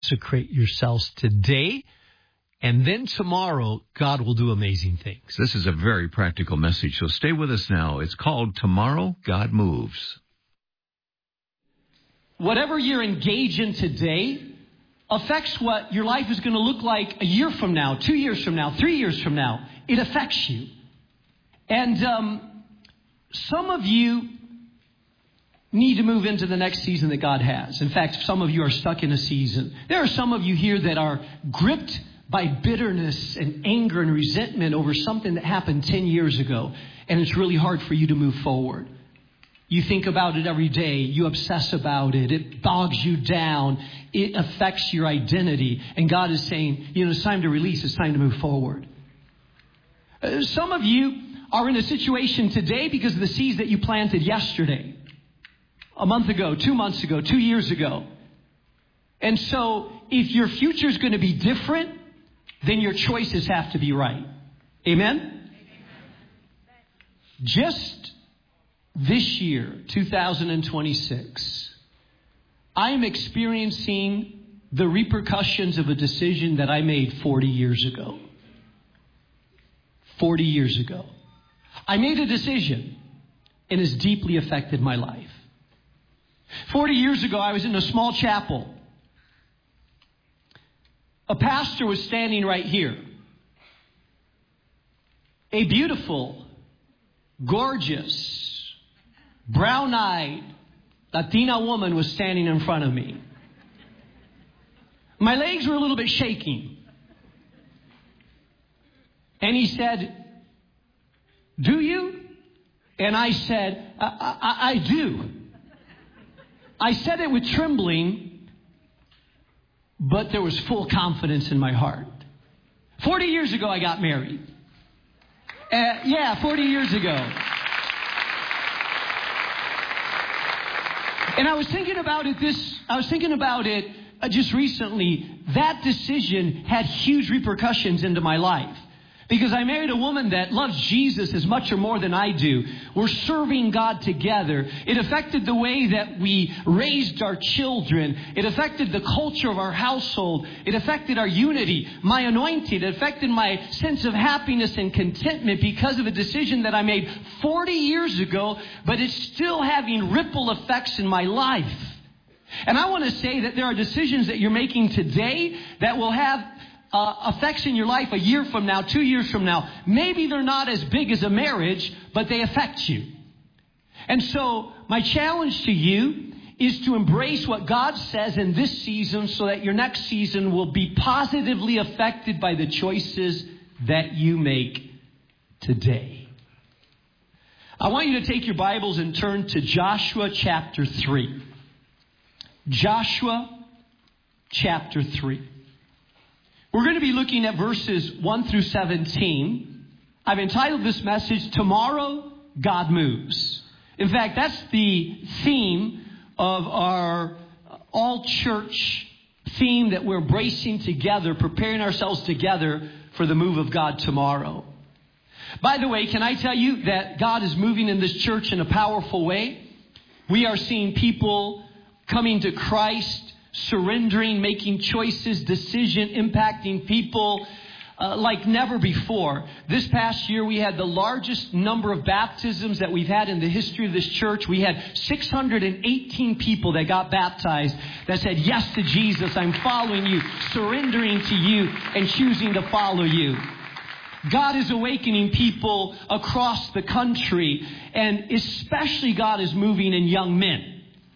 consecrate yourselves today. And then tomorrow, God will do amazing things. This is a very practical message, so stay with us now. It's called Tomorrow, God Moves. Whatever you're engaged in today affects what your life is going to look like a year from now, 2 years from now, 3 years from now. It affects you. And some of you need to move into the next season that God has. In fact, some of you are stuck in a season. There are some of you here that are gripped by bitterness and anger and resentment over something that happened 10 years ago. And it's really hard for you to move forward. You think about it every day. You obsess about it. It bogs you down. It affects your identity. And God is saying, it's time to release. It's time to move forward. Some of you are in a situation today because of the seeds that you planted yesterday, a month ago, 2 months ago, 2 years ago. And so if your future is going to be different, then your choices have to be right. Amen? Just this year, 2026, I am experiencing the repercussions of a decision that I made 40 years ago. 40 years ago. I made a decision, and it's deeply affected my life. 40 years ago, I was in a small chapel. A pastor was standing right here. A beautiful, gorgeous, brown-eyed Latina woman was standing in front of me. My legs were a little bit shaking. And he said, "Do you?" And I said, I do. I said it with trembling, but there was full confidence in my heart. 40 years ago, I got married. 40 years ago. And I was thinking about it just recently. That decision had huge repercussions into my life. Because I married a woman that loves Jesus as much or more than I do. We're serving God together. It affected the way that we raised our children. It affected the culture of our household. It affected our unity, my anointing. It affected my sense of happiness and contentment because of a decision that I made 40 years ago, but it's still having ripple effects in my life. And I want to say that there are decisions that you're making today that will have effects in your life a year from now, 2 years from now. Maybe they're not as big as a marriage, but they affect you. And so my challenge to you is to embrace what God says in this season so that your next season will be positively affected by the choices that you make today. I want you to take your Bibles and turn to Joshua chapter 3. Joshua chapter 3. We're going to be looking at verses 1 through 17. I've entitled this message, Tomorrow, God Moves. In fact, that's the theme of our all-church theme that we're embracing together, preparing ourselves together for the move of God tomorrow. By the way, can I tell you that God is moving in this church in a powerful way? We are seeing people coming to Christ, surrendering, making choices, decision, impacting people like never before. This past year, we had the largest number of baptisms that we've had in the history of this church. We had 618 people that got baptized that said yes to Jesus. I'm following you, surrendering to you, and choosing to follow you. God is awakening people across the country, and especially God is moving in young men.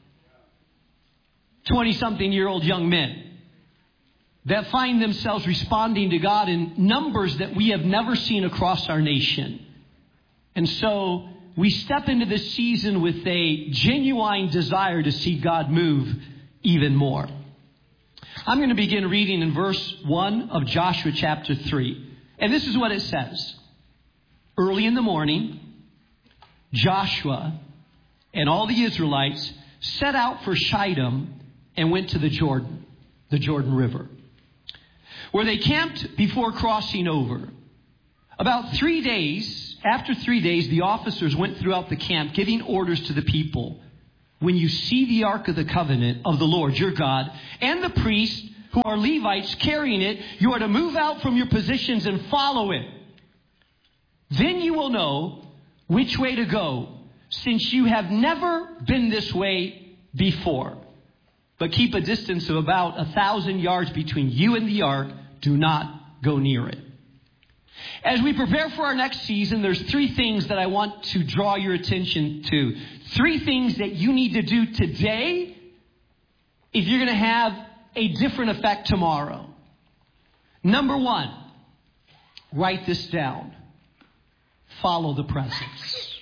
20-something-year-old young men that find themselves responding to God in numbers that we have never seen across our nation. And so we step into this season with a genuine desire to see God move even more. I'm going to begin reading in verse 1 of Joshua chapter 3. And this is what it says. Early in the morning, Joshua and all the Israelites set out for Shittim and went to the Jordan River, where they camped before crossing over. After 3 days, the officers went throughout the camp, giving orders to the people. When you see the Ark of the Covenant of the Lord your God and the priests who are Levites carrying it, you are to move out from your positions and follow it. Then you will know which way to go, since you have never been this way before. But keep a distance of about 1,000 yards between you and the ark. Do not go near it. As we prepare for our next season, there's 3 things that I want to draw your attention to. 3 things that you need to do today if you're going to have a different effect tomorrow. Number 1, write this down. Follow the presence.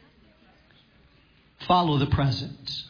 Follow the presence.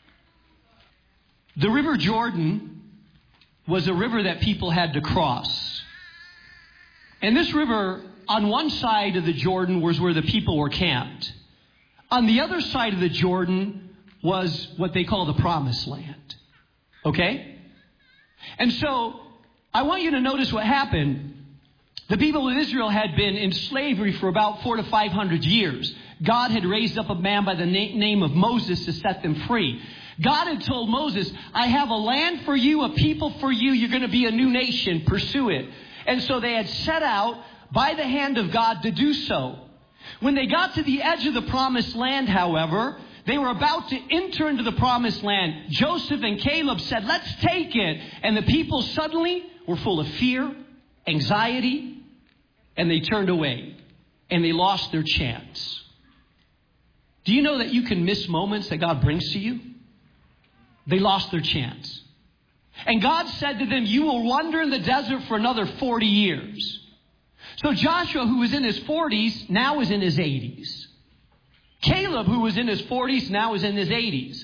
The River Jordan was a river that people had to cross. And this river, on one side of the Jordan was where the people were camped. On the other side of the Jordan was what they call the Promised Land. Okay? And so, I want you to notice what happened. The people of Israel had been in slavery for about 400 to 500 years. God had raised up a man by the name of Moses to set them free. God had told Moses, I have a land for you, a people for you. You're going to be a new nation. Pursue it. And so they had set out by the hand of God to do so. When they got to the edge of the Promised Land, however, they were about to enter into the Promised Land. Joseph and Caleb said, let's take it. And the people suddenly were full of fear, anxiety, and they turned away. And they lost their chance. Do you know that you can miss moments that God brings to you? They lost their chance. And God said to them, you will wander in the desert for another 40 years. So Joshua, who was in his 40s, now is in his 80s. Caleb, who was in his 40s, now is in his 80s.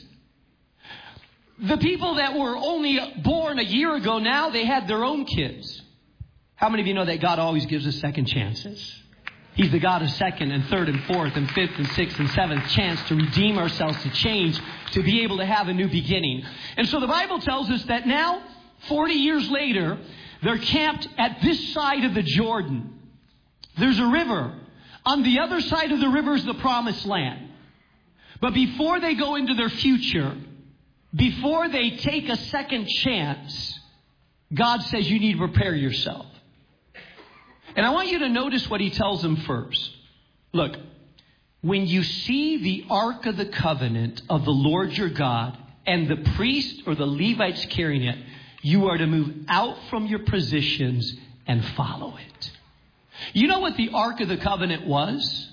The people that were only born a year ago, now they had their own kids. How many of you know that God always gives us second chances? He's the God of second and third and fourth and fifth and sixth and seventh chance to redeem ourselves, to change, to be able to have a new beginning. And so the Bible tells us that now, 40 years later, they're camped at this side of the Jordan. There's a river. On the other side of the river is the Promised Land. But before they go into their future, before they take a second chance, God says you need to prepare yourself. And I want you to notice what he tells them first. Look, when you see the Ark of the Covenant of the Lord your God and the priest or the Levites carrying it, you are to move out from your positions and follow it. You know what the Ark of the Covenant was?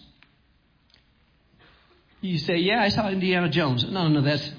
You say, yeah, I saw Indiana Jones. No, that's...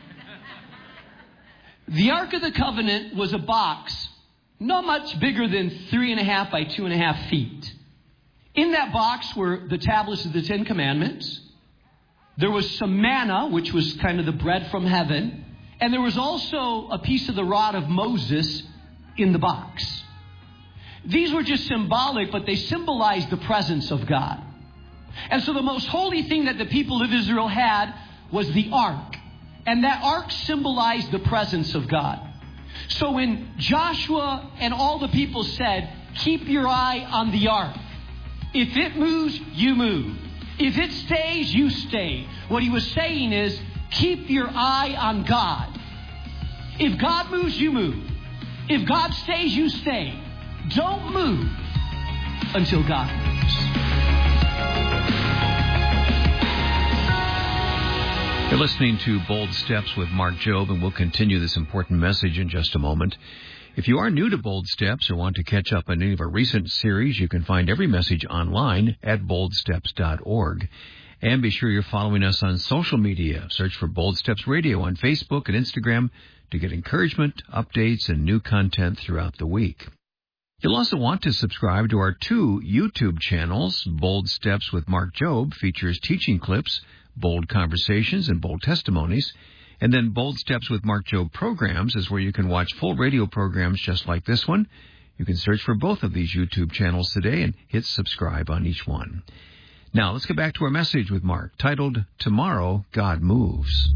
The Ark of the Covenant was a box not much bigger than 3.5 by 2.5 feet. In that box were the tablets of the 10 Commandments. There was some manna, which was kind of the bread from heaven. And there was also a piece of the rod of Moses in the box. These were just symbolic, but they symbolized the presence of God. And so the most holy thing that the people of Israel had was the ark. And that ark symbolized the presence of God. So when Joshua and all the people said, keep your eye on the ark. If it moves, you move. If it stays, you stay. What he was saying is, keep your eye on God. If God moves, you move. If God stays, you stay. Don't move until God moves. You're listening to Bold Steps with Mark Jobe, and we'll continue this important message in just a moment. If you are new to Bold Steps or want to catch up on any of our recent series, you can find every message online at boldsteps.org. And be sure you're following us on social media. Search for Bold Steps Radio on Facebook and Instagram to get encouragement, updates, and new content throughout the week. You'll also want to subscribe to our 2 YouTube channels. Bold Steps with Mark Jobe features teaching clips, bold conversations, and bold testimonies. And then Bold Steps with Mark Jobe programs is where you can watch full radio programs just like this one. You can search for both of these YouTube channels today and hit subscribe on each one. Now, let's get back to our message with Mark, titled, Tomorrow, God Moves.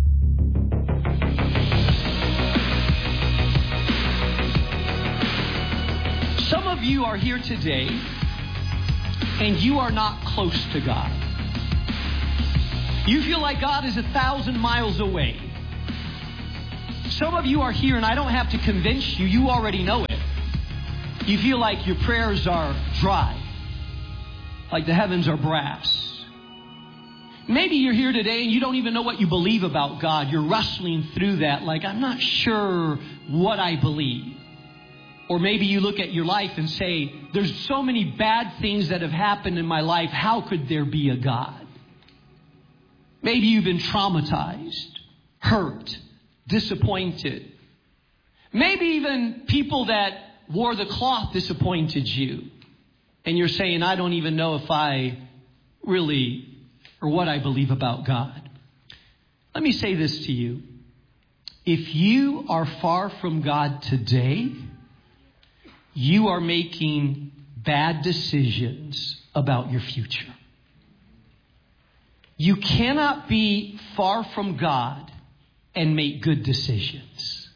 Some of you are here today, and you are not close to God. You feel like God is 1,000 miles away. Some of you are here, and I don't have to convince you. You already know it. You feel like your prayers are dry, like the heavens are brass. Maybe you're here today and you don't even know what you believe about God. You're wrestling through that, like, I'm not sure what I believe. Or maybe you look at your life and say, there's so many bad things that have happened in my life. How could there be a God? Maybe you've been traumatized, hurt, disappointed. Maybe even people that wore the cloth disappointed you. And you're saying, I don't even know if I really, or what I believe about God. Let me say this to you. If you are far from God today, you are making bad decisions about your future. You cannot be far from God and make good decisions.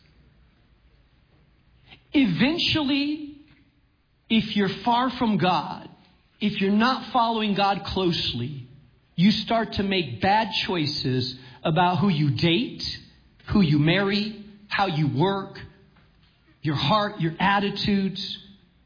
Eventually, if you're far from God, if you're not following God closely, you start to make bad choices about who you date, who you marry, how you work, your heart, your attitudes,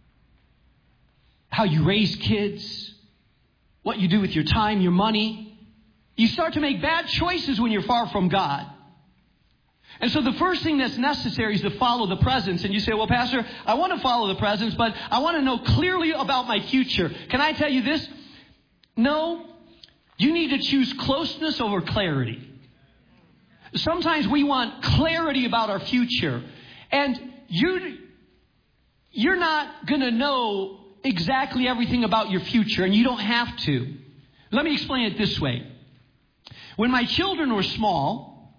how you raise kids, what you do with your time, your money. You start to make bad choices when you're far from God. And so the first thing that's necessary is to follow the presence. And you say, well, Pastor, I want to follow the presence, but I want to know clearly about my future. Can I tell you this? No, you need to choose closeness over clarity. Sometimes we want clarity about our future. And you're not going to know exactly everything about your future, and you don't have to. Let me explain it this way. When my children were small,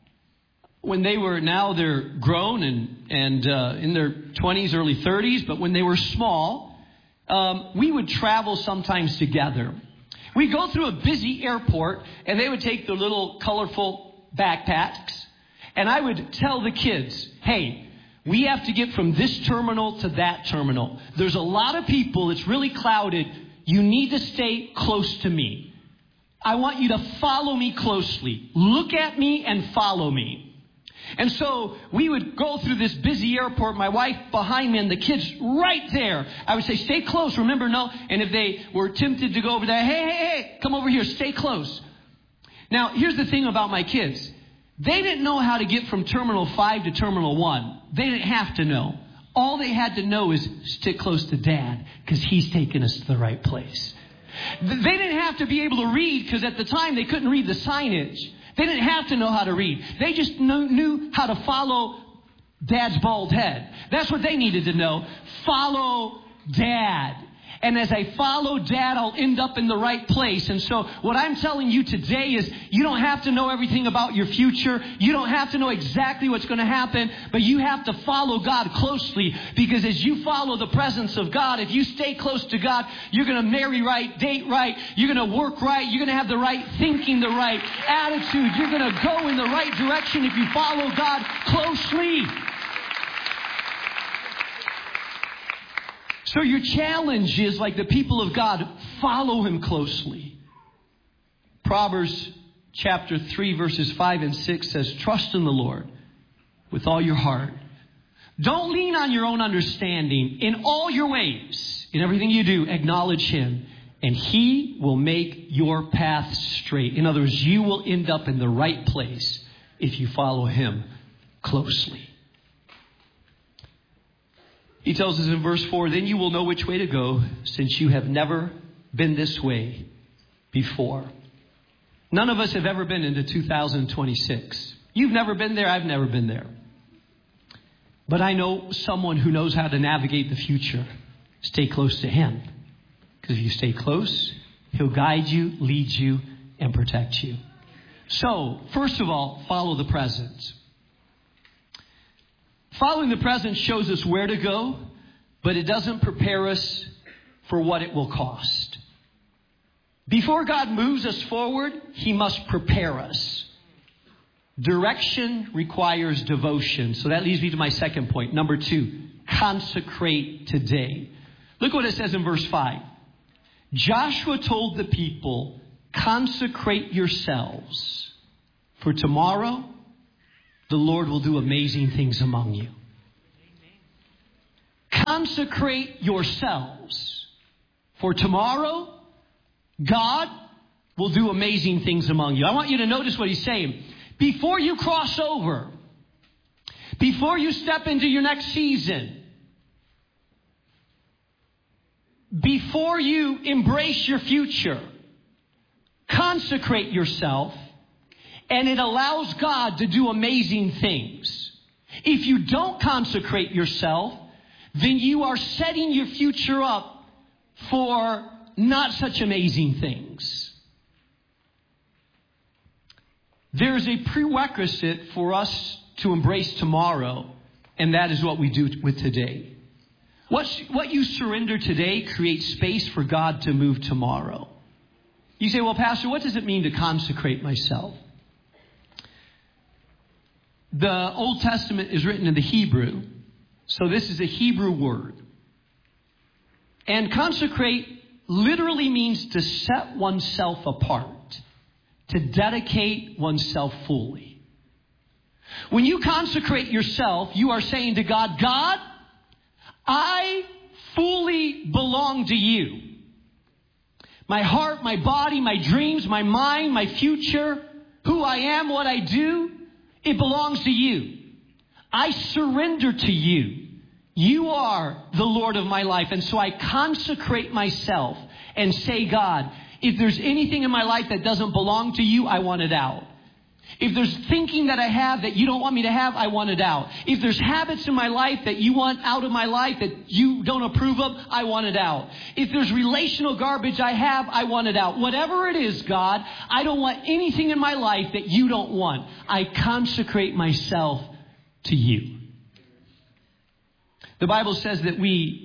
now they're grown and in their 20s, early 30s, but when they were small, we would travel sometimes together. We'd go through a busy airport, and they would take their little colorful backpacks, and I would tell the kids, hey, we have to get from this terminal to that terminal. There's a lot of people. It's really crowded. You need to stay close to me. I want you to follow me closely. Look at me and follow me. And so we would go through this busy airport, my wife behind me and the kids right there. I would say, stay close. Remember, no. And if they were tempted to go over there, hey, come over here. Stay close. Now, here's the thing about my kids. They didn't know how to get from Terminal 5 to Terminal 1. They didn't have to know. All they had to know is stick close to Dad because he's taking us to the right place. They didn't have to be able to read because at the time they couldn't read the signage. They didn't have to know how to read. They just knew how to follow Dad's bald head. That's what they needed to know. Follow Dad. And as I follow Dad, I'll end up in the right place. And so what I'm telling you today is you don't have to know everything about your future. You don't have to know exactly what's going to happen. But you have to follow God closely. Because as you follow the presence of God, if you stay close to God, you're going to marry right, date right. You're going to work right. You're going to have the right thinking, the right attitude. You're going to go in the right direction if you follow God closely. So your challenge is, like the people of God, follow Him closely. Proverbs chapter 3 verses 5 and 6 says, trust in the Lord with all your heart. Don't lean on your own understanding. In all your ways, in everything you do, acknowledge Him, and He will make your path straight. In other words, you will end up in the right place if you follow Him closely. He tells us in verse 4, then you will know which way to go, since you have never been this way before. None of us have ever been into 2026. You've never been there. I've never been there. But I know someone who knows how to navigate the future. Stay close to Him. Because if you stay close, He'll guide you, lead you, and protect you. So, first of all, follow the present. Following the present shows us where to go, but it doesn't prepare us for what it will cost. Before God moves us forward, He must prepare us. Direction requires devotion. So that leads me to my second point. Number 2, consecrate today. Look what it says in verse 5. Joshua told the people, consecrate yourselves, for tomorrow the Lord will do amazing things among you. Consecrate yourselves, for tomorrow, God will do amazing things among you. I want you to notice what he's saying. Before you cross over, before you step into your next season, before you embrace your future, consecrate yourself, and it allows God to do amazing things. If you don't consecrate yourself, then you are setting your future up for not such amazing things. There's a prerequisite for us to embrace tomorrow, and that is what we do with today. What you surrender today creates space for God to move tomorrow. You say, well, Pastor, what does it mean to consecrate myself? The Old Testament is written in the Hebrew, so this is a Hebrew word. And consecrate literally means to set oneself apart, to dedicate oneself fully. When you consecrate yourself, you are saying to God, God, I fully belong to you. My heart, my body, my dreams, my mind, my future, who I am, what I do, it belongs to you. I surrender to you. You are the Lord of my life. And so I consecrate myself and say, God, if there's anything in my life that doesn't belong to you, I want it out. If there's thinking that I have that you don't want me to have, I want it out. If there's habits in my life that you want out of my life that you don't approve of, I want it out. If there's relational garbage I have, I want it out. Whatever it is, God, I don't want anything in my life that you don't want. I consecrate myself to you. The Bible says that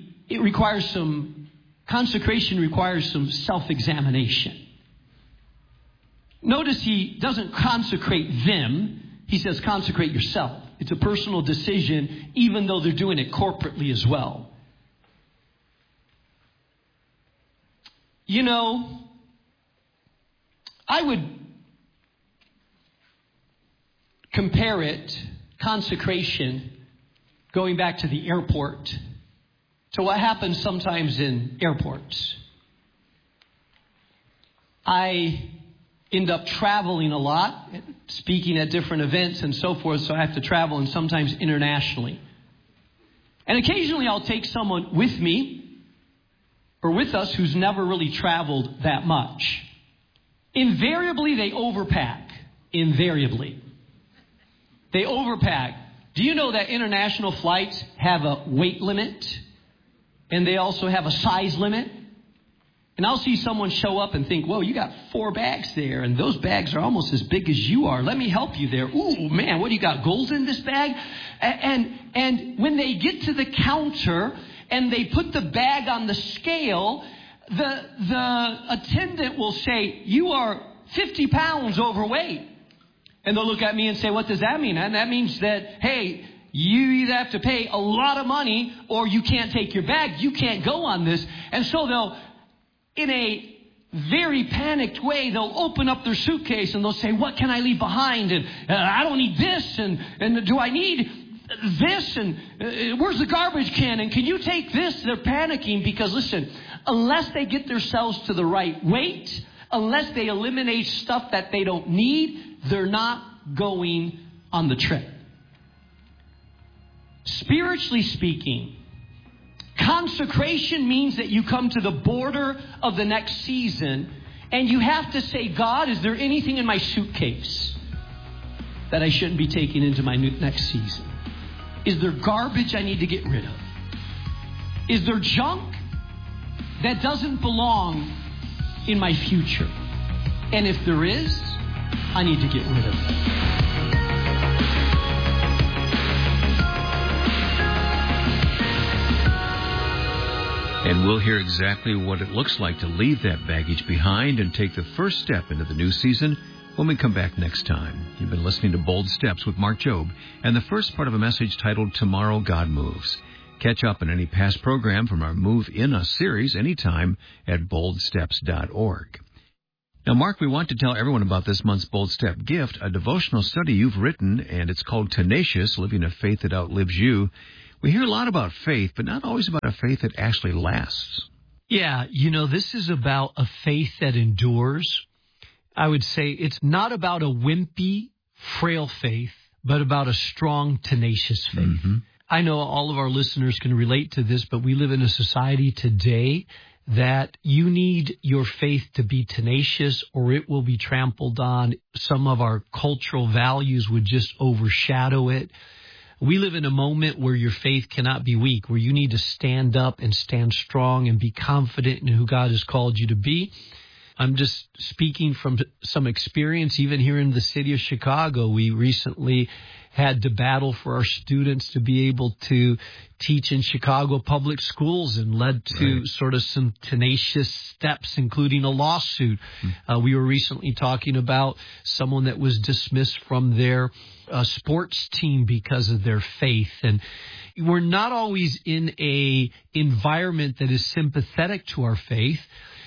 consecration requires some self-examination. Notice he doesn't consecrate them. He says consecrate yourself. It's a personal decision, even though they're doing it corporately as well. You know, I would compare it, consecration, going back to the airport, to what happens sometimes in airports. I end up traveling a lot, speaking at different events and so forth, so I have to travel, and sometimes internationally. And occasionally I'll take someone with me or with us who's never really traveled that much. Invariably, they overpack. Invariably. They overpack. Do you know that international flights have a weight limit? And they also have a size limit? And I'll see someone show up and think, whoa, you got 4 bags there, and those bags are almost as big as you are. Let me help you there. Ooh, man, what do you got, gold in this bag? And when they get to the counter and they put the bag on the scale, the attendant will say, you are 50 pounds overweight. And they'll look at me and say, what does that mean? And that means that, hey, you either have to pay a lot of money or you can't take your bag. You can't go on this. And so they'll, in a very panicked way, they'll open up their suitcase and they'll say, what can I leave behind? And I don't need this. And do I need this? And where's the garbage can? And can you take this? They're panicking because, listen, unless they get themselves to the right weight, unless they eliminate stuff that they don't need, they're not going on the trip. Spiritually speaking, consecration means that you come to the border of the next season and you have to say, God, is there anything in my suitcase that I shouldn't be taking into my next season? Is there garbage I need to get rid of? Is there junk that doesn't belong in my future? And if there is, I need to get rid of it. And we'll hear exactly what it looks like to leave that baggage behind and take the first step into the new season when we come back next time. You've been listening to Bold Steps with Mark Jobe and the first part of a message titled Tomorrow God Moves. Catch up on any past program from our Move In Us series anytime at boldsteps.org. Now, Mark, we want to tell everyone about this month's Bold Step gift, a devotional study you've written, and it's called Tenacious, Living a Faith That Outlives You. We hear a lot about faith, but not always about a faith that actually lasts. Yeah, this is about a faith that endures. I would say it's not about a wimpy, frail faith, but about a strong, tenacious faith. Mm-hmm. I know all of our listeners can relate to this, but we live in a society today that you need your faith to be tenacious or it will be trampled on. Some of our cultural values would just overshadow it. We live in a moment where your faith cannot be weak, where you need to stand up and stand strong and be confident in who God has called you to be. I'm just speaking from some experience, even here in the city of Chicago. We recently had to battle for our students to be able to teach in Chicago public schools and led to sort of some tenacious steps, including a lawsuit. We were recently talking about someone that was dismissed from their sports team because of their faith. And we're not always in a environment that is sympathetic to our faith.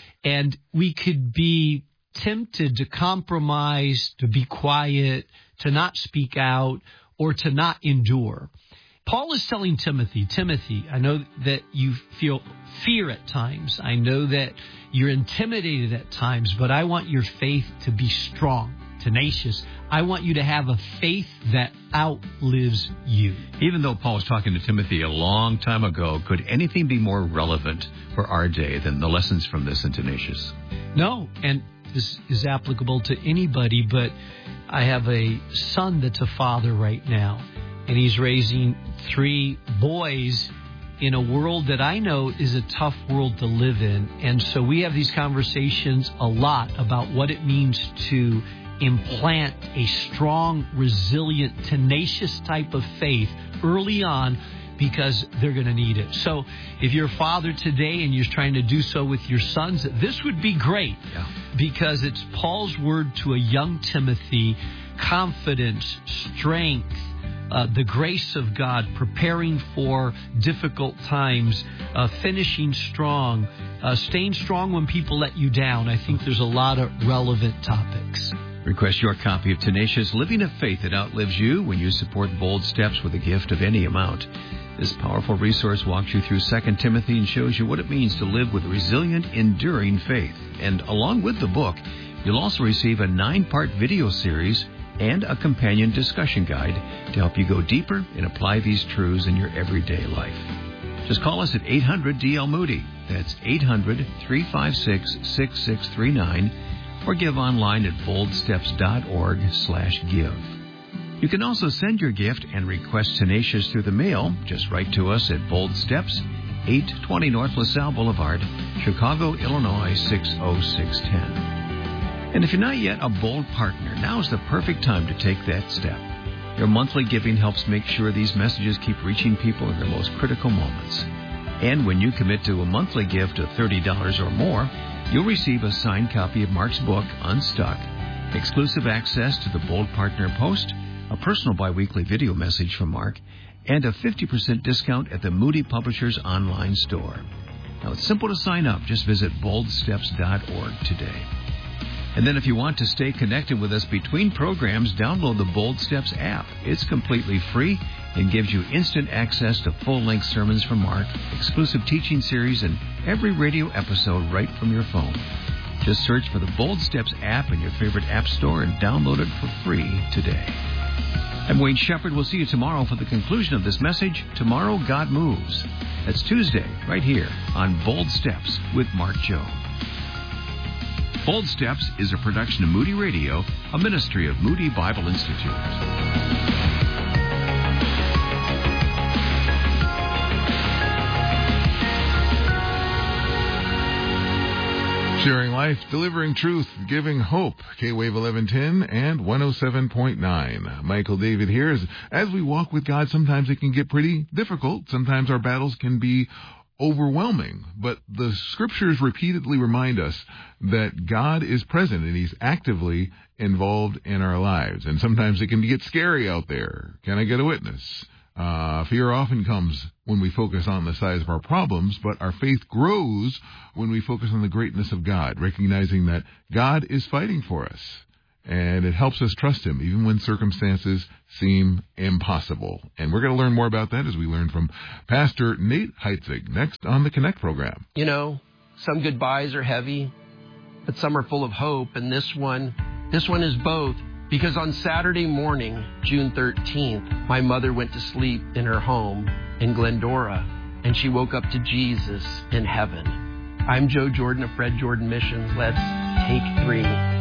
And we could be tempted to compromise, to be quiet, to not speak out, or to not endure. Paul is telling Timothy, I know that you feel fear at times. I know that you're intimidated at times, but I want your faith to be strong, tenacious. I want you to have a faith that outlives you. Even though Paul was talking to Timothy a long time ago, could anything be more relevant for our day than the lessons from this in Tenacious? No, and this is applicable to anybody, but I have a son that's a father right now, and he's raising 3 boys in a world that I know is a tough world to live in. And so we have these conversations a lot about what it means to implant a strong, resilient, tenacious type of faith early on, because they're going to need it. So if you're a father today and you're trying to do so with your sons, this would be great, because it's Paul's word to a young Timothy: confidence, strength, the grace of God, preparing for difficult times, finishing strong, staying strong when people let you down. I think there's a lot of relevant topics. Request your copy of Tenacious, Living a Faith That Outlives You when you support Bold Steps with a gift of any amount. This powerful resource walks you through 2 Timothy and shows you what it means to live with resilient, enduring faith. And along with the book, you'll also receive a 9-part video series and a companion discussion guide to help you go deeper and apply these truths in your everyday life. Just call us at 800-DL-MOODY. That's 800-356-6639. Or give online at boldsteps.org/give. You can also send your gift and request Tenacious through the mail. Just write to us at Bold Steps, 820 North LaSalle Boulevard, Chicago, Illinois, 60610. And if you're not yet a Bold partner, now's the perfect time to take that step. Your monthly giving helps make sure these messages keep reaching people in their most critical moments. And when you commit to a monthly gift of $30 or more, you'll receive a signed copy of Mark's book, Unstuck, exclusive access to the Bold Partner Post, a personal biweekly video message from Mark, and a 50% discount at the Moody Publishers online store. Now, it's simple to sign up. Just visit boldsteps.org today. And then if you want to stay connected with us between programs, download the Bold Steps app. It's completely free and gives you instant access to full-length sermons from Mark, exclusive teaching series, and every radio episode right from your phone. Just search for the Bold Steps app in your favorite app store and download it for free today. I'm Wayne Shepherd. We'll see you tomorrow for the conclusion of this message, Tomorrow God Moves. That's Tuesday, right here on Bold Steps with Mark Jobe. Bold Steps is a production of Moody Radio, a ministry of Moody Bible Institute. Sharing life, delivering truth, giving hope. K-Wave 1110 and 107.9. Michael David here. As we walk with God, sometimes it can get pretty difficult. Sometimes our battles can be overwhelming. But the scriptures repeatedly remind us that God is present and He's actively involved in our lives. And sometimes it can get scary out there. Can I get a witness? Fear often comes when we focus on the size of our problems, but our faith grows when we focus on the greatness of God, recognizing that God is fighting for us. And it helps us trust him, even when circumstances seem impossible. And we're going to learn more about that as we learn from Pastor Nate Heitzig next on the Connect program. You know, some goodbyes are heavy, but some are full of hope. And this one is both. Because on Saturday morning, June 13th, my mother went to sleep in her home in Glendora, and she woke up to Jesus in heaven. I'm Joe Jordan of Fred Jordan Missions. Let's take 3.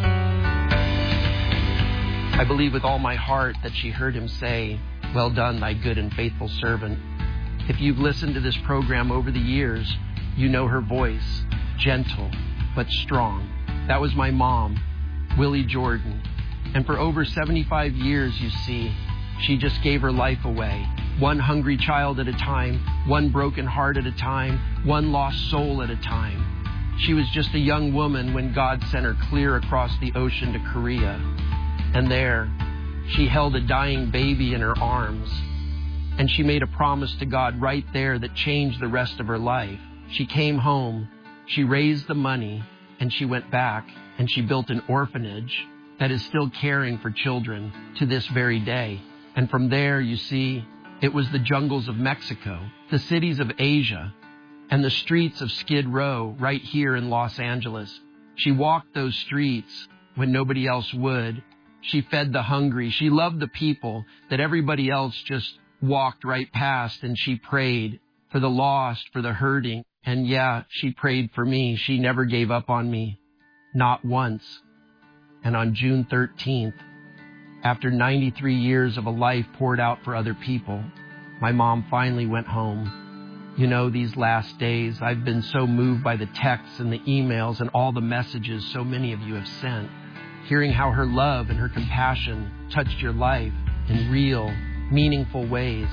I believe with all my heart that she heard him say, "Well done, thy good and faithful servant." If you've listened to this program over the years, you know her voice, gentle but strong. That was my mom, Willie Jordan. And for over 75 years, you see, she just gave her life away. One hungry child at a time, one broken heart at a time, one lost soul at a time. She was just a young woman when God sent her clear across the ocean to Korea. And there, she held a dying baby in her arms. And she made a promise to God right there that changed the rest of her life. She came home, she raised the money, and she went back, and she built an orphanage that is still caring for children to this very day. And from there, you see, it was the jungles of Mexico, the cities of Asia, and the streets of Skid Row right here in Los Angeles. She walked those streets when nobody else would. She fed the hungry. She loved the people that everybody else just walked right past, and she prayed for the lost, for the hurting. And yeah, she prayed for me. She never gave up on me, not once. And on June 13th, after 93 years of a life poured out for other people, my mom finally went home. You know, these last days, I've been so moved by the texts and the emails and all the messages so many of you have sent, hearing how her love and her compassion touched your life in real, meaningful ways.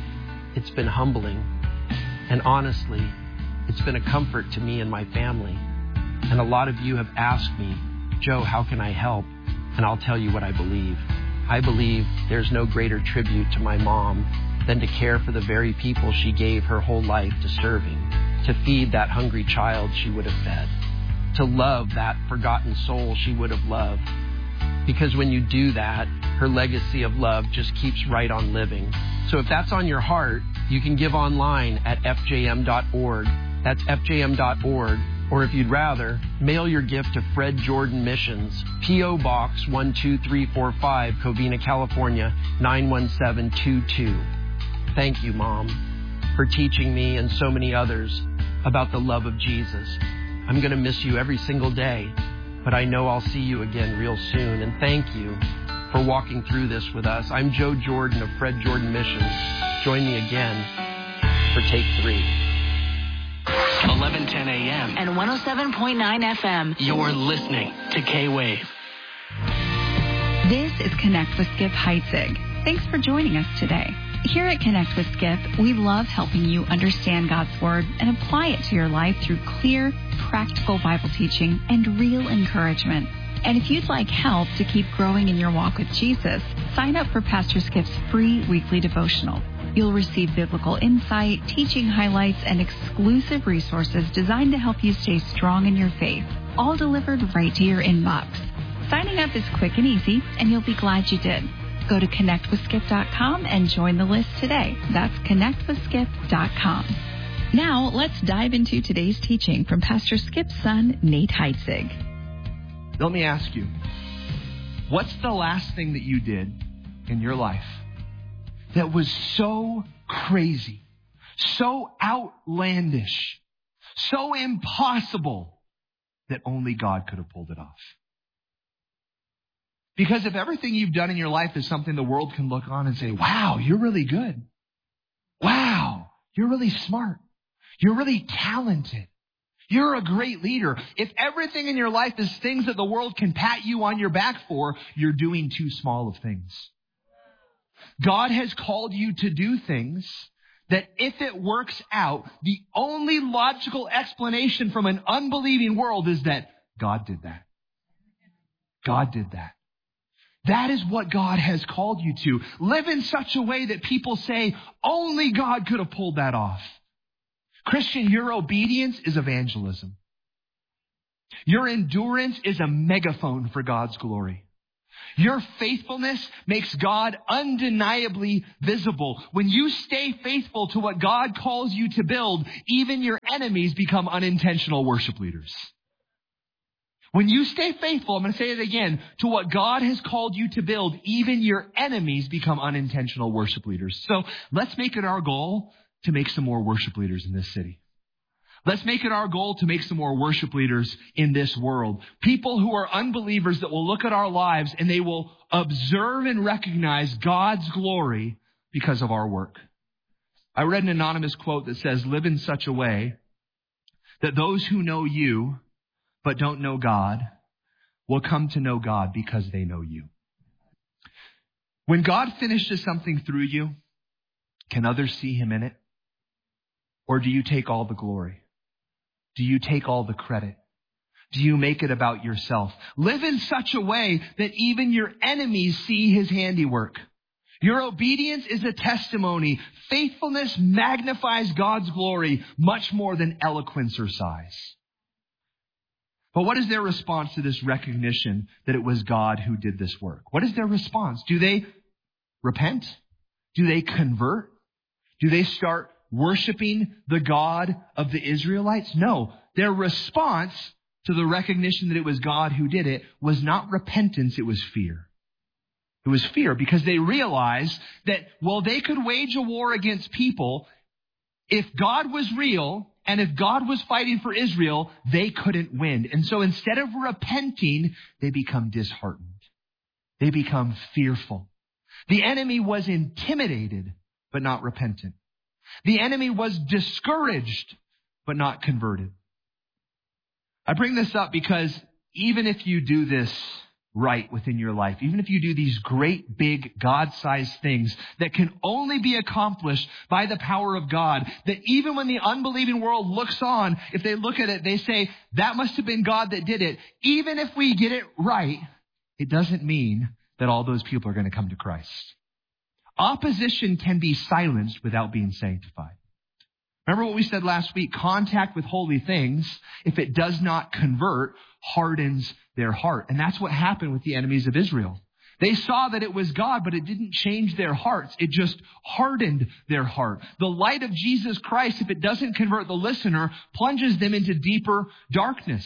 It's been humbling. And honestly, it's been a comfort to me and my family. And a lot of you have asked me, "Joe, how can I help?" And I'll tell you what I believe. I believe there's no greater tribute to my mom than to care for the very people she gave her whole life to serving, to feed that hungry child she would have fed, to love that forgotten soul she would have loved. Because when you do that, her legacy of love just keeps right on living. So if that's on your heart, you can give online at fjm.org. That's fjm.org. Or if you'd rather, mail your gift to Fred Jordan Missions, P.O. Box 12345, Covina, California, 91722. Thank you, Mom, for teaching me and so many others about the love of Jesus. I'm going to miss you every single day, but I know I'll see you again real soon. And thank you for walking through this with us. I'm Joe Jordan of Fred Jordan Missions. Join me again for Take 3. 11:10 a.m. and 107.9 FM. You're listening to K-Wave. This is Connect with Skip Heitzig. Thanks for joining us today. Here at Connect with Skip, we love helping you understand God's Word and apply it to your life through clear, practical Bible teaching and real encouragement. And if you'd like help to keep growing in your walk with Jesus, sign up for Pastor Skip's free weekly devotional. You'll receive biblical insight, teaching highlights, and exclusive resources designed to help you stay strong in your faith, all delivered right to your inbox. Signing up is quick and easy, and you'll be glad you did. Go to connectwithskip.com and join the list today. That's connectwithskip.com. Now, let's dive into today's teaching from Pastor Skip's son, Nate Heitzig. Let me ask you, what's the last thing that you did in your life that was so crazy, so outlandish, so impossible that only God could have pulled it off? Because if everything you've done in your life is something the world can look on and say, wow, you're really good. Wow, you're really smart. You're really talented. You're a great leader. If everything in your life is things that the world can pat you on your back for, you're doing too small of things. God has called you to do things that if it works out, the only logical explanation from an unbelieving world is that God did that. God did that. That is what God has called you to. Live in such a way that people say, only God could have pulled that off. Christian, your obedience is evangelism. Your endurance is a megaphone for God's glory. Your faithfulness makes God undeniably visible. When you stay faithful to what God calls you to build, even your enemies become unintentional worship leaders. When you stay faithful, I'm going to say it again, to what God has called you to build, even your enemies become unintentional worship leaders. So let's make it our goal to make some more worship leaders in this city. Let's make it our goal to make some more worship leaders in this world. People who are unbelievers that will look at our lives and they will observe and recognize God's glory because of our work. I read an anonymous quote that says, live in such a way that those who know you but don't know God will come to know God because they know you. When God finishes something through you, can others see him in it? Or do you take all the glory? Do you take all the credit? Do you make it about yourself? Live in such a way that even your enemies see his handiwork. Your obedience is a testimony. Faithfulness magnifies God's glory much more than eloquence or size. But what is their response to this recognition that it was God who did this work? What is their response? Do they repent? Do they convert? Do they start worshiping the God of the Israelites? No. Their response to the recognition that it was God who did it was not repentance, it was fear. It was fear because they realized that, well, they could wage a war against people. If God was real and if God was fighting for Israel, they couldn't win. And so instead of repenting, they become disheartened. They become fearful. The enemy was intimidated, but not repentant. The enemy was discouraged, but not converted. I bring this up because even if you do this right within your life, even if you do these great, big, God-sized things that can only be accomplished by the power of God, that even when the unbelieving world looks on, if they look at it, they say, that must have been God that did it. Even if we get it right, it doesn't mean that all those people are going to come to Christ. Opposition can be silenced without being sanctified. Remember what we said last week? Contact with holy things, if it does not convert, hardens their heart. And that's what happened with the enemies of Israel. They saw that it was God, but it didn't change their hearts. It just hardened their heart. The light of Jesus Christ, if it doesn't convert the listener, plunges them into deeper darkness.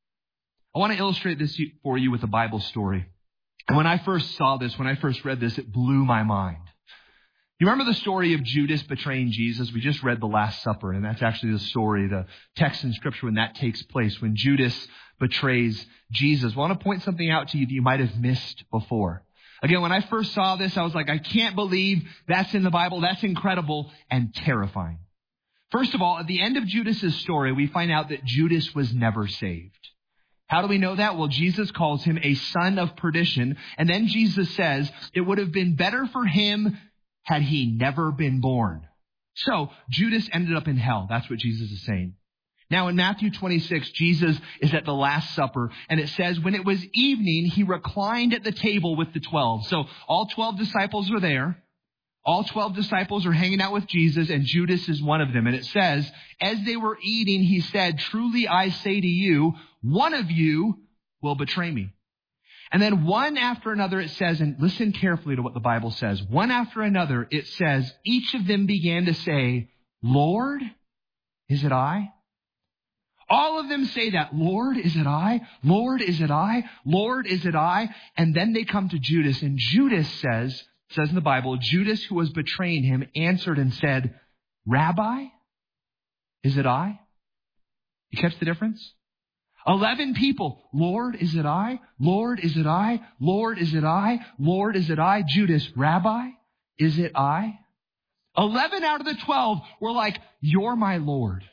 I want to illustrate this for you with a Bible story. And when I first saw this, when I first read this, it blew my mind. You remember the story of Judas betraying Jesus? We just read the Last Supper, and that's actually the story, the text in Scripture when that takes place, when Judas betrays Jesus. I want to point something out to you that you might have missed before. Again, when I first saw this, I was like, I can't believe that's in the Bible. That's incredible and terrifying. First of all, at the end of Judas's story, we find out that Judas was never saved. How do we know that? Well, Jesus calls him a son of perdition. And then Jesus says it would have been better for him had he never been born. So Judas ended up in hell. That's what Jesus is saying. Now in Matthew 26, Jesus is at the Last Supper, and it says, when it was evening, he reclined at the table with the 12. So all 12 disciples are there. All 12 disciples are hanging out with Jesus, and Judas is one of them. And it says, as they were eating, he said, truly I say to you, one of you will betray me. And then one after another it says, and listen carefully to what the Bible says. One after another it says, each of them began to say, Lord, is it I? All of them say that, Lord, is it I? Lord, is it I? Lord, is it I? And then they come to Judas, and Judas says in the Bible, Judas, who was betraying him, answered and said, Rabbi, is it I? You catch the difference? 11 people. Lord, is it I? Lord, is it I? Lord, is it I? Lord, is it I? Judas, Rabbi, is it I? 11 out of the 12 were like, you're my Lord.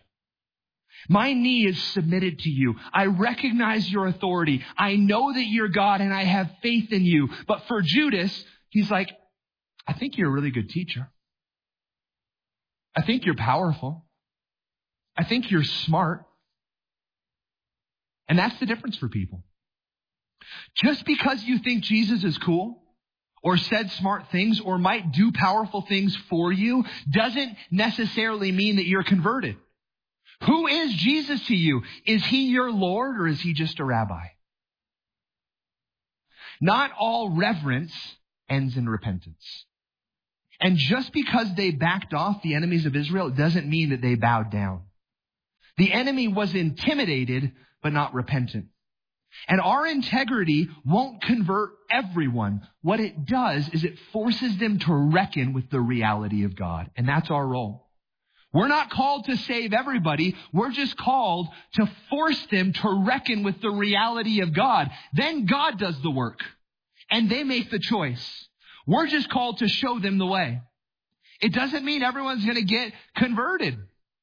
My knee is submitted to you. I recognize your authority. I know that you're God and I have faith in you. But for Judas, he's like, I think you're a really good teacher. I think you're powerful. I think you're smart. And that's the difference for people. Just because you think Jesus is cool or said smart things or might do powerful things for you doesn't necessarily mean that you're converted. Who is Jesus to you? Is he your Lord or is he just a rabbi? Not all reverence ends in repentance. And just because they backed off, the enemies of Israel, it doesn't mean that they bowed down. The enemy was intimidated, but not repentant. And our integrity won't convert everyone. What it does is it forces them to reckon with the reality of God. And that's our role. We're not called to save everybody. We're just called to force them to reckon with the reality of God. Then God does the work. And they make the choice. We're just called to show them the way. It doesn't mean everyone's going to get converted.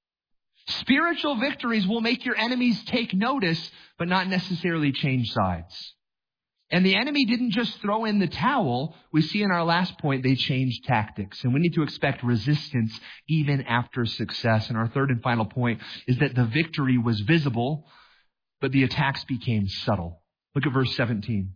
Spiritual victories will make your enemies take notice, but not necessarily change sides. And the enemy didn't just throw in the towel. We see in our last point, they changed tactics. And we need to expect resistance even after success. And our third and final point is that the victory was visible, but the attacks became subtle. Look at verse 17.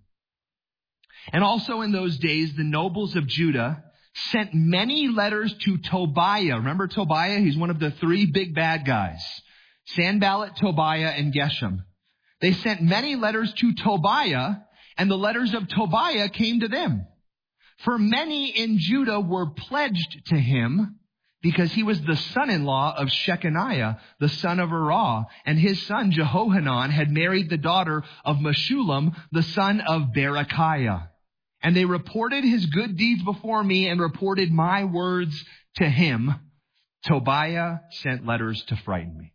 And also in those days, the nobles of Judah sent many letters to Tobiah. Remember Tobiah? He's one of the three big bad guys. Sanballat, Tobiah, and Geshem. They sent many letters to Tobiah, and the letters of Tobiah came to them. For many in Judah were pledged to him because he was the son-in-law of Shechaniah, the son of Arah, and his son Jehohanan had married the daughter of Meshullam, the son of Berechiah. And they reported his good deeds before me and reported my words to him. Tobiah sent letters to frighten me.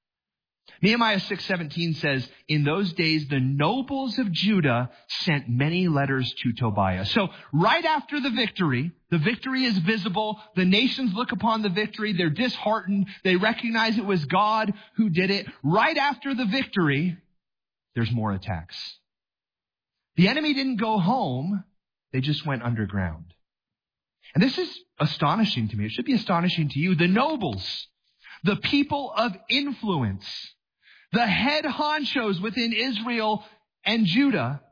Nehemiah 6:17 says, in those days, the nobles of Judah sent many letters to Tobiah. So right after the victory is visible. The nations look upon the victory. They're disheartened. They recognize it was God who did it. Right after the victory, there's more attacks. The enemy didn't go home. They just went underground. And this is astonishing to me. It should be astonishing to you. The nobles, the people of influence, the head honchos within Israel and Judah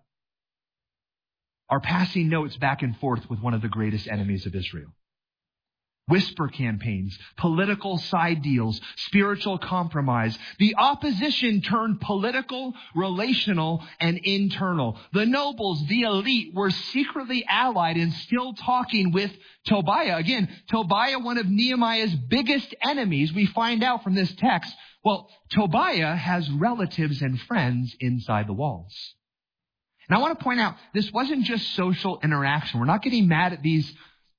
are passing notes back and forth with one of the greatest enemies of Israel. Whisper campaigns, political side deals, spiritual compromise. The opposition turned political, relational, and internal. The nobles, the elite, were secretly allied and still talking with Tobiah. Again, Tobiah, one of Nehemiah's biggest enemies, we find out from this text. Well, Tobiah has relatives and friends inside the walls. And I want to point out, this wasn't just social interaction. We're not getting mad at these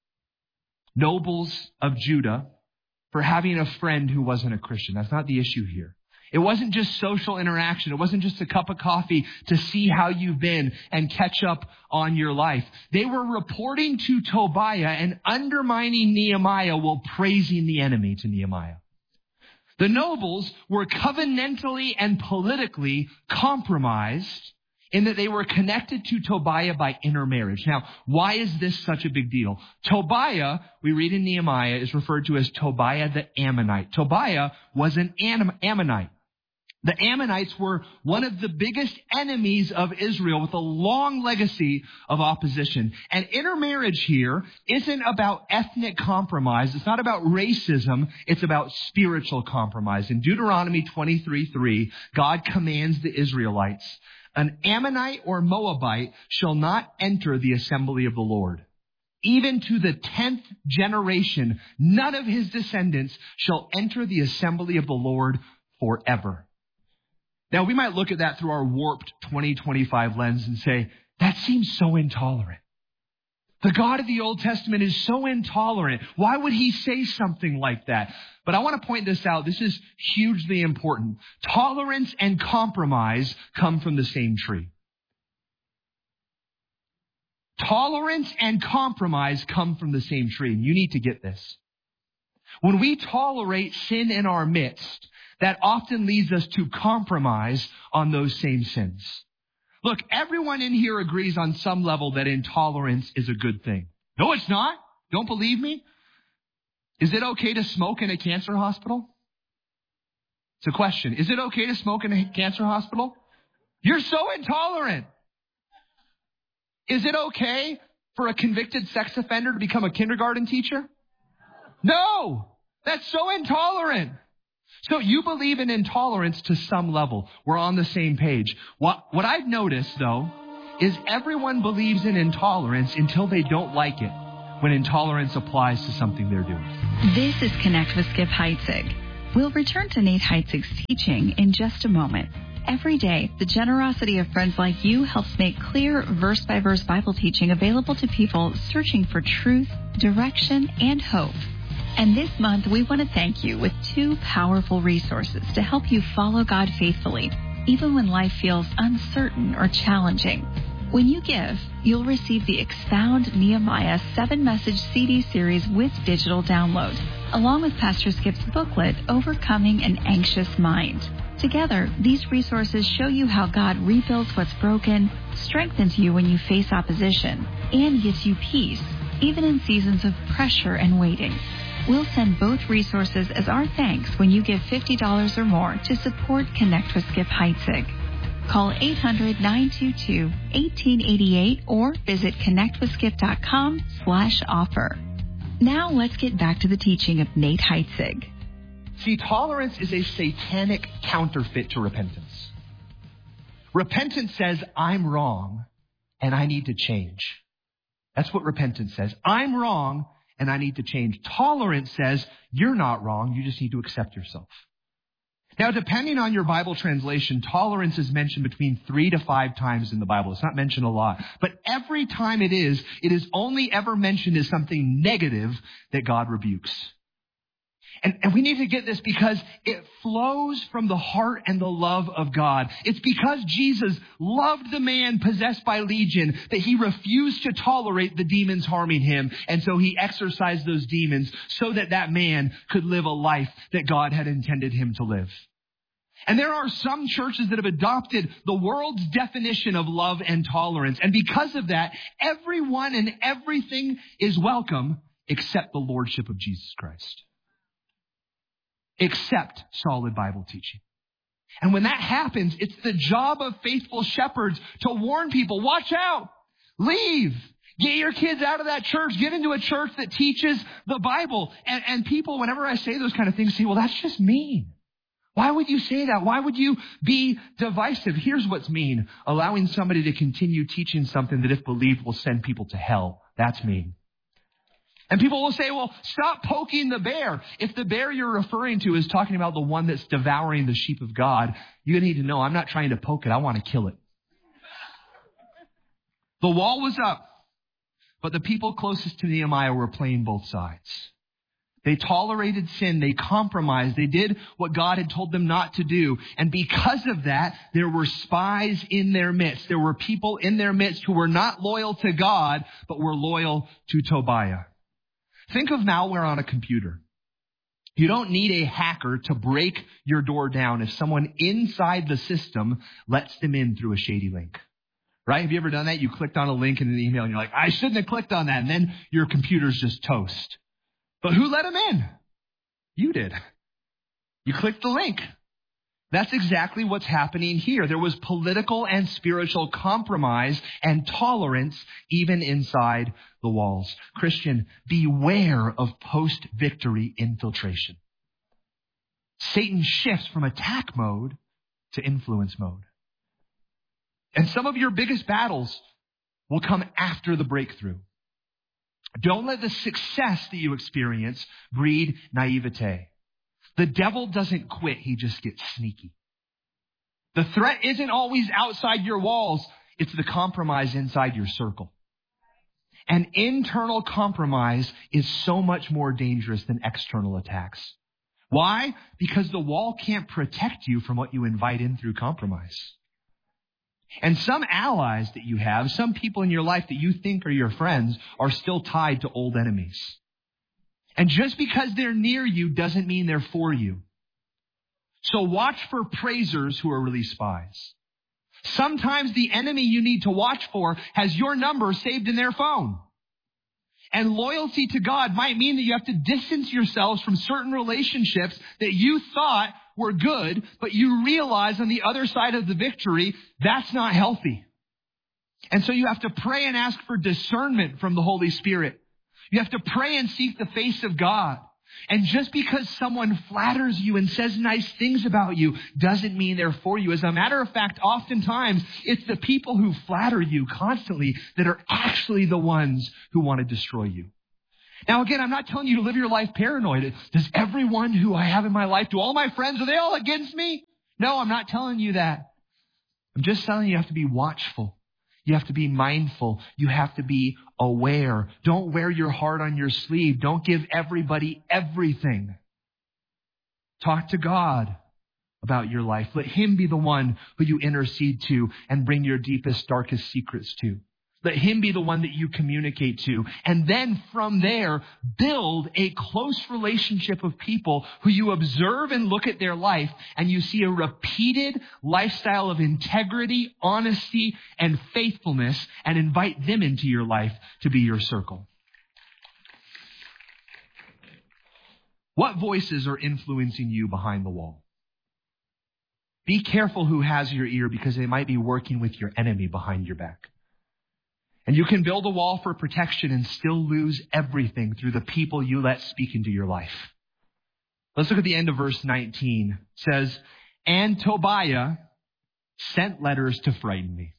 nobles of Judah for having a friend who wasn't a Christian. That's not the issue here. It wasn't just social interaction. It wasn't just a cup of coffee to see how you've been and catch up on your life. They were reporting to Tobiah and undermining Nehemiah while praising the enemy to Nehemiah. The nobles were covenantally and politically compromised in that they were connected to Tobiah by intermarriage. Now, why is this such a big deal? Tobiah, we read in Nehemiah, is referred to as Tobiah the Ammonite. Tobiah was an Ammonite. The Ammonites were one of the biggest enemies of Israel with a long legacy of opposition. And intermarriage here isn't about ethnic compromise. It's not about racism. It's about spiritual compromise. In Deuteronomy 23:3, God commands the Israelites, an Ammonite or Moabite shall not enter the assembly of the Lord. Even to the 10th generation, none of his descendants shall enter the assembly of the Lord forever. Now, we might look at that through our warped 2025 lens and say, that seems so intolerant. The God of the Old Testament is so intolerant. Why would he say something like that? But I want to point this out. This is hugely important. Tolerance and compromise come from the same tree. Tolerance and compromise come from the same tree. And you need to get this. When we tolerate sin in our midst, that often leads us to compromise on those same sins. Look, everyone in here agrees on some level that intolerance is a good thing. No, it's not. Don't believe me? Is it okay to smoke in a cancer hospital? It's a question. Is it okay to smoke in a cancer hospital? You're so intolerant. Is it okay for a convicted sex offender to become a kindergarten teacher? No, that's so intolerant. So you believe in intolerance to some level. We're on the same page. What I've noticed, though, is everyone believes in intolerance until they don't like it when intolerance applies to something they're doing. This is Connect with Skip Heitzig. We'll return to Nate Heitzig's teaching in just a moment. Every day, the generosity of friends like you helps make clear verse-by-verse Bible teaching available to people searching for truth, direction, and hope. And this month, we want to thank you with 2 powerful resources to help you follow God faithfully, even when life feels uncertain or challenging. When you give, you'll receive the Expound Nehemiah 7-message CD series with digital download, along with Pastor Skip's booklet, Overcoming an Anxious Mind. Together, these resources show you how God rebuilds what's broken, strengthens you when you face opposition, and gives you peace, even in seasons of pressure and waiting. We'll send both resources as our thanks when you give $50 or more to support Connect with Skip Heitzig. Call 800-922-1888 or visit connectwithskip.com/offer. Now let's get back to the teaching of Nate Heitzig. See, tolerance is a satanic counterfeit to repentance. Repentance says, I'm wrong and I need to change. That's what repentance says. I'm wrong and I need to change. Tolerance says, you're not wrong, you just need to accept yourself. Now, depending on your Bible translation, tolerance is mentioned between 3 to 5 times in the Bible. It's not mentioned a lot. But every time it is only ever mentioned as something negative that God rebukes. And we need to get this because it flows from the heart and the love of God. It's because Jesus loved the man possessed by legion that he refused to tolerate the demons harming him. And so he exorcised those demons so that that man could live a life that God had intended him to live. And there are some churches that have adopted the world's definition of love and tolerance. And because of that, everyone and everything is welcome except the lordship of Jesus Christ. Except solid Bible teaching. And when that happens, it's the job of faithful shepherds to warn people, watch out, leave, get your kids out of that church, get into a church that teaches the Bible. And people, whenever I say those kind of things, say, well, that's just mean. Why would you say that? Why would you be divisive? Here's what's mean. Allowing somebody to continue teaching something that if believed will send people to hell. That's mean. And people will say, well, stop poking the bear. If the bear you're referring to is talking about the one that's devouring the sheep of God, you need to know I'm not trying to poke it. I want to kill it. The wall was up, but the people closest to Nehemiah were playing both sides. They tolerated sin. They compromised. They did what God had told them not to do. And because of that, there were spies in their midst. There were people in their midst who were not loyal to God, but were loyal to Tobiah. Think of malware on a computer. You don't need a hacker to break your door down if someone inside the system lets them in through a shady link. Right? Have you ever done that? You clicked on a link in an email and you're like, I shouldn't have clicked on that. And then your computer's just toast. But who let him in? You did. You clicked the link. That's exactly what's happening here. There was political and spiritual compromise and tolerance even inside the walls. Christian, beware of post-victory infiltration. Satan shifts from attack mode to influence mode. And some of your biggest battles will come after the breakthrough. Don't let the success that you experience breed naivete. The devil doesn't quit, he just gets sneaky. The threat isn't always outside your walls, it's the compromise inside your circle. And internal compromise is so much more dangerous than external attacks. Why? Because the wall can't protect you from what you invite in through compromise. And some allies that you have, some people in your life that you think are your friends, are still tied to old enemies. And just because they're near you doesn't mean they're for you. So watch for praisers who are really spies. Sometimes the enemy you need to watch for has your number saved in their phone. And loyalty to God might mean that you have to distance yourselves from certain relationships that you thought were good, but you realize on the other side of the victory, that's not healthy. And so you have to pray and ask for discernment from the Holy Spirit. You have to pray and seek the face of God. And just because someone flatters you and says nice things about you doesn't mean they're for you. As a matter of fact, oftentimes it's the people who flatter you constantly that are actually the ones who want to destroy you. Now, again, I'm not telling you to live your life paranoid. Does everyone who I have in my life, do all my friends, are they all against me? No, I'm not telling you that. I'm just telling you have to be watchful. You have to be mindful. You have to be aware. Don't wear your heart on your sleeve. Don't give everybody everything. Talk to God about your life. Let Him be the one who you intercede to and bring your deepest, darkest secrets to. Let Him be the one that you communicate to. And then from there, build a close relationship of people who you observe and look at their life, and you see a repeated lifestyle of integrity, honesty, and faithfulness, and invite them into your life to be your circle. What voices are influencing you behind the wall? Be careful who has your ear, because they might be working with your enemy behind your back. And you can build a wall for protection and still lose everything through the people you let speak into your life. Let's look at the end of verse 19. It says, and Tobiah sent letters to frighten me.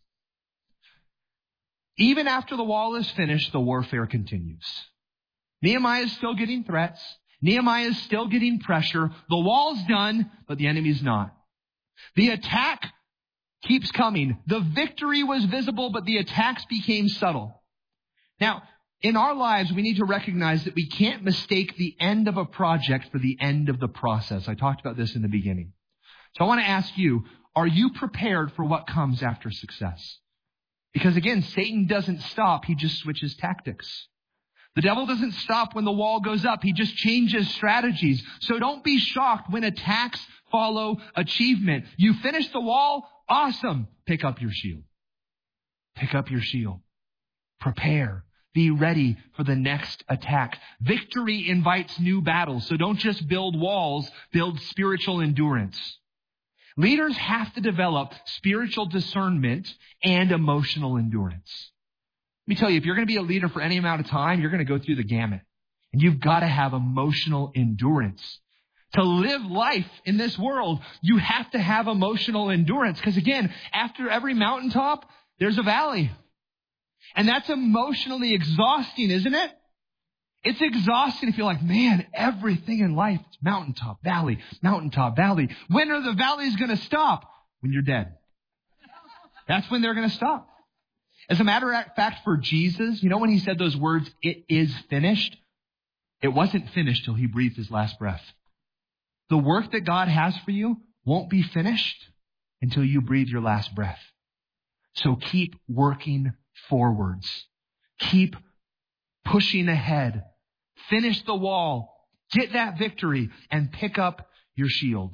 Even after the wall is finished, the warfare continues. Nehemiah is still getting threats. Nehemiah is still getting pressure. The wall's done, but the enemy's not. The attack keeps coming. The victory was visible, but the attacks became subtle. Now, in our lives, we need to recognize that we can't mistake the end of a project for the end of the process. I talked about this in the beginning. So I want to ask you, are you prepared for what comes after success? Because again, Satan doesn't stop. He just switches tactics. The devil doesn't stop when the wall goes up. He just changes strategies. So don't be shocked when attacks follow achievement. You finish the wall, awesome. Pick up your shield. Pick up your shield. Prepare. Be ready for the next attack. Victory invites new battles. So don't just build walls, build spiritual endurance. Leaders have to develop spiritual discernment and emotional endurance. Let me tell you, if you're going to be a leader for any amount of time, you're going to go through the gamut. And you've got to have emotional endurance. To live life in this world, you have to have emotional endurance. Because again, after every mountaintop, there's a valley. And that's emotionally exhausting, isn't it? It's exhausting if you're like, man, everything in life is mountaintop, valley, mountaintop, valley. When are the valleys going to stop? When you're dead. That's when they're going to stop. As a matter of fact, for Jesus, you know when He said those words, it is finished? It wasn't finished till He breathed His last breath. The work that God has for you won't be finished until you breathe your last breath. So keep working forwards. Keep pushing ahead. Finish the wall. Get that victory and pick up your shield.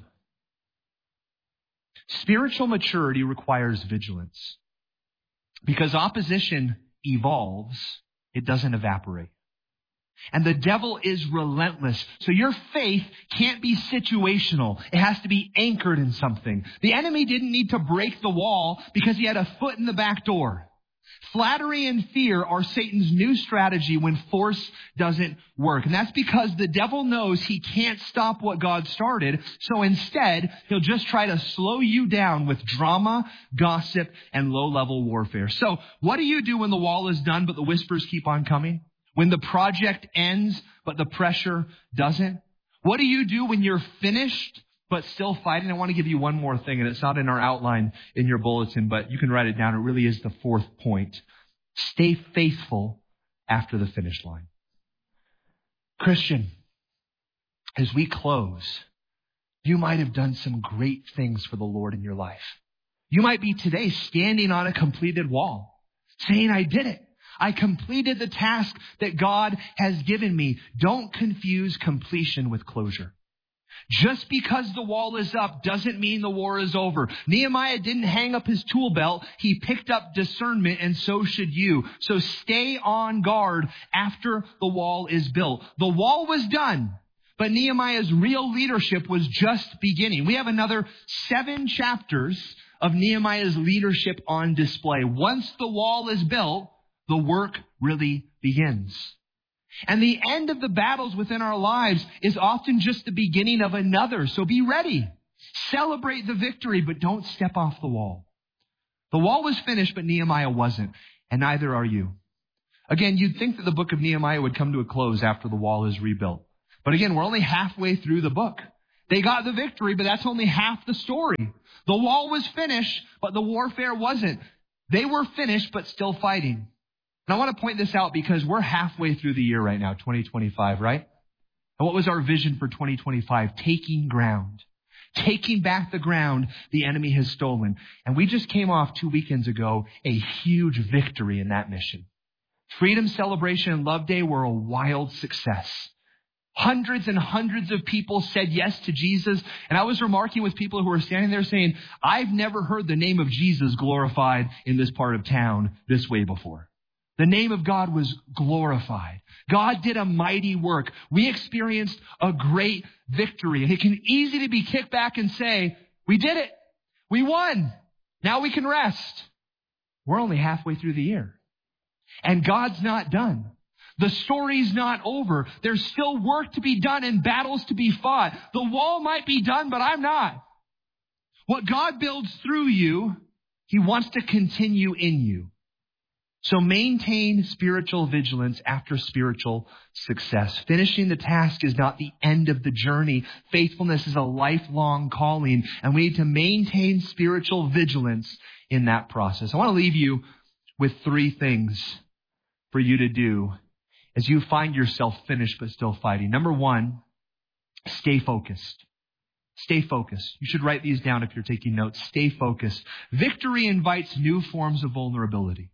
Spiritual maturity requires vigilance. Because opposition evolves, it doesn't evaporate. And the devil is relentless. So your faith can't be situational. It has to be anchored in something. The enemy didn't need to break the wall because he had a foot in the back door. Flattery and fear are Satan's new strategy when force doesn't work. And that's because the devil knows he can't stop what God started. So instead, he'll just try to slow you down with drama, gossip, and low-level warfare. So what do you do when the wall is done, but the whispers keep on coming? When the project ends, but the pressure doesn't? What do you do when you're finished, but still fighting? I want to give you one more thing, and it's not in our outline in your bulletin, but you can write it down. It really is the fourth point. Stay faithful after the finish line. Christian, as we close, you might have done some great things for the Lord in your life. You might be today standing on a completed wall, saying, I did it. I completed the task that God has given me. Don't confuse completion with closure. Just because the wall is up doesn't mean the war is over. Nehemiah didn't hang up his tool belt. He picked up discernment, and so should you. So stay on guard after the wall is built. The wall was done, but Nehemiah's real leadership was just beginning. We have another 7 chapters of Nehemiah's leadership on display. Once the wall is built, the work really begins. And the end of the battles within our lives is often just the beginning of another. So be ready. Celebrate the victory, but don't step off the wall. The wall was finished, but Nehemiah wasn't, and neither are you. Again, you'd think that the book of Nehemiah would come to a close after the wall is rebuilt. But again, we're only halfway through the book. They got the victory, but that's only half the story. The wall was finished, but the warfare wasn't. They were finished, but still fighting. And I want to point this out because we're halfway through the year right now, 2025, right? And what was our vision for 2025? Taking ground. Taking back the ground the enemy has stolen. And we just came off 2 weekends ago a huge victory in that mission. Freedom Celebration and Love Day were a wild success. Hundreds and hundreds of people said yes to Jesus. And I was remarking with people who were standing there saying, I've never heard the name of Jesus glorified in this part of town this way before. The name of God was glorified. God did a mighty work. We experienced a great victory. And it can easily be kicked back and say, we did it. We won. Now we can rest. We're only halfway through the year. And God's not done. The story's not over. There's still work to be done and battles to be fought. The wall might be done, but I'm not. What God builds through you, He wants to continue in you. So maintain spiritual vigilance after spiritual success. Finishing the task is not the end of the journey. Faithfulness is a lifelong calling, and we need to maintain spiritual vigilance in that process. I want to leave you with 3 things for you to do as you find yourself finished but still fighting. Number 1, stay focused. Stay focused. You should write these down if you're taking notes. Stay focused. Victory invites new forms of vulnerability.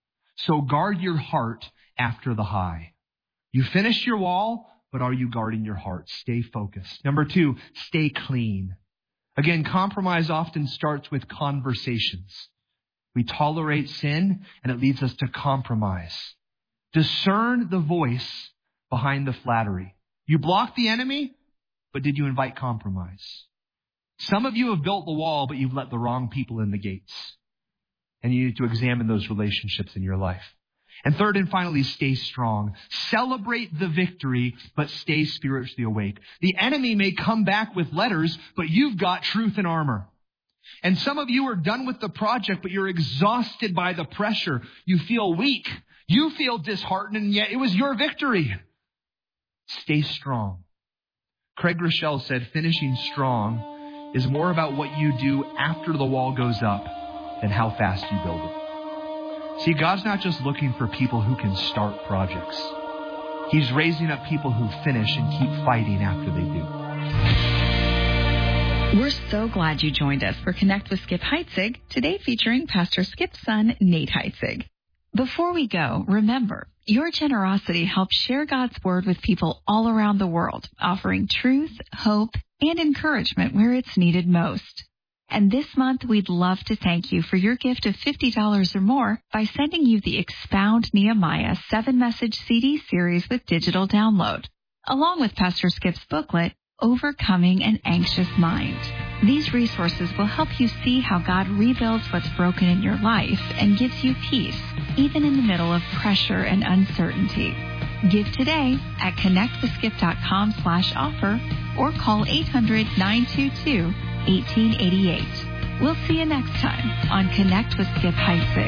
So guard your heart after the high. You finished your wall, but are you guarding your heart? Stay focused. Number 2, stay clean. Again, compromise often starts with conversations. We tolerate sin, and it leads us to compromise. Discern the voice behind the flattery. You block the enemy, but did you invite compromise? Some of you have built the wall, but you've let the wrong people in the gates. And you need to examine those relationships in your life. And third and finally, stay strong. Celebrate the victory, but stay spiritually awake. The enemy may come back with letters, but you've got truth and armor. And some of you are done with the project, but you're exhausted by the pressure. You feel weak. You feel disheartened, and yet it was your victory. Stay strong. Craig Rochelle said, finishing strong is more about what you do after the wall goes up than how fast you build it. See, God's not just looking for people who can start projects. He's raising up people who finish and keep fighting after they do. We're so glad you joined us for Connect with Skip Heitzig, today featuring Pastor Skip's son, Nate Heitzig. Before we go, remember, your generosity helps share God's Word with people all around the world, offering truth, hope, and encouragement where it's needed most. And this month, we'd love to thank you for your gift of $50 or more by sending you the Expound Nehemiah 7-message CD series with digital download, along with Pastor Skip's booklet, Overcoming an Anxious Mind. These resources will help you see how God rebuilds what's broken in your life and gives you peace, even in the middle of pressure and uncertainty. Give today at connectwithskip.com/offer or call 800-922-1888. We'll see you next time on Connect with Skip Heitzig.